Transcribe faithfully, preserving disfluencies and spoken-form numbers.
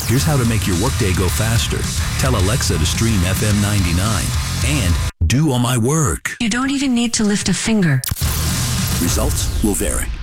Here's how to make your workday go faster. Tell Alexa to stream F M ninety-nine and do all my work. You don't even need to lift a finger. Results will vary.